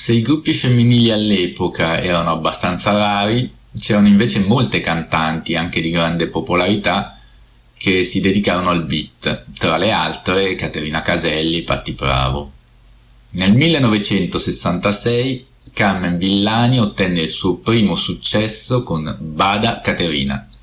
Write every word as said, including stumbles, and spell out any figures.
Se i gruppi femminili all'epoca erano abbastanza rari, c'erano invece molte cantanti, anche di grande popolarità, che si dedicarono al beat, tra le altre Caterina Caselli e Patti Bravo. Nel millenovecentosessantasei Carmen Villani ottenne il suo primo successo con Bada Caterina.